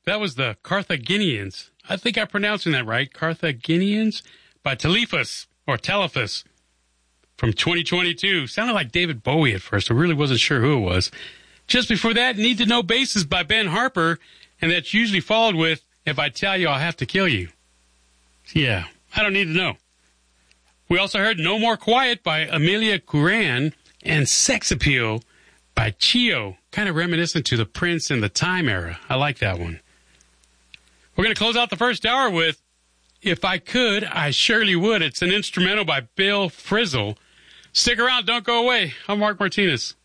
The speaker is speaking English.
That was the Carthaginians. I think I'm pronouncing that right. Carthaginians by Telephus from 2022. Sounded like David Bowie at first. I really wasn't sure who it was. Just before that, Need to Know Bases by Ben Harper, and that's usually followed with If I Tell You, I'll Have to Kill You. Yeah, I don't need to know. We also heard No More Quiet by Amelia Curan and Sex Appeal by Chio, kind of reminiscent to the Prince and the Time era. I like that one. We're going to close out the first hour with If I Could, I Surely Would. It's an instrumental by Bill Frisell. Stick around, don't go away. I'm Mark Martinez.